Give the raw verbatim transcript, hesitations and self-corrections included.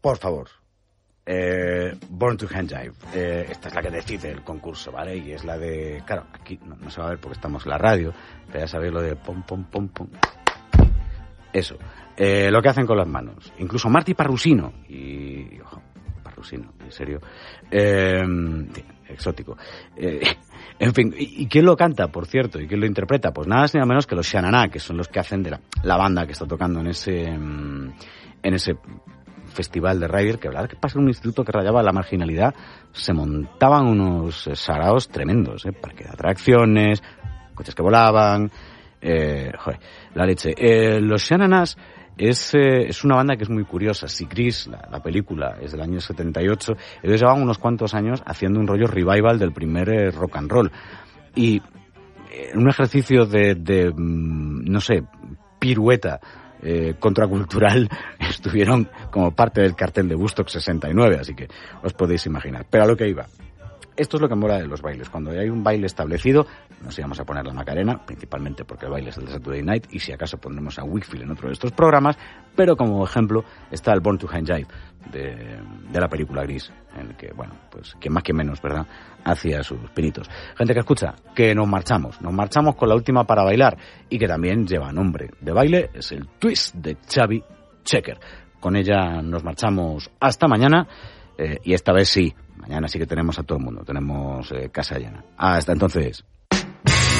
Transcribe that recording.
por favor, eh, Born to Handjive, eh, esta es la que decide el concurso, ¿vale? Y es la de, claro, aquí no, no se va a ver porque estamos en la radio, pero ya sabéis lo de pom, pom, pom, pom. Eso, eh, lo que hacen con las manos. Incluso Marty Parrusino, y, ojo, Parrusino, en serio, eh, exótico. Eh, en fin, ¿y, ¿y quién lo canta, por cierto? ¿Y quién lo interpreta? Pues nada, nada menos que los Sha-Na-Na, que son los que hacen de la, la banda que está tocando en ese, en ese festival de Ryder, que verdad que pasa en un instituto que rayaba la marginalidad, se montaban unos saraos tremendos, ¿eh? Parque de atracciones, coches que volaban, eh, joder, la leche. Eh, los Sha-Na-Nas es, eh, es una banda que es muy curiosa. Si Gris, la, la película, es del año setenta y ocho, ellos llevaban unos cuantos años haciendo un rollo revival del primer eh, rock and roll. Y en un ejercicio de, de no sé, pirueta eh, contracultural, estuvieron como parte del cartel de Woodstock sesenta y nueve, así que os podéis imaginar. Pero a lo que iba. Esto es lo que mola de los bailes. Cuando hay un baile establecido, nos íbamos a poner la Macarena, principalmente porque el baile es el de Saturday Night, y si acaso pondremos a Wakefield en otro de estos programas, pero como ejemplo está el Born to Handjive de, de la película Gris, en el que, bueno, pues quien más que menos, ¿verdad?, hacía sus pinitos. Gente que escucha, que nos marchamos. Nos marchamos con la última para bailar, y que también lleva nombre de baile, es el Twist de Chubby Checker. Con ella nos marchamos hasta mañana, eh, y esta vez sí. Mañana sí que tenemos a todo el mundo, tenemos eh, casa llena. Hasta entonces.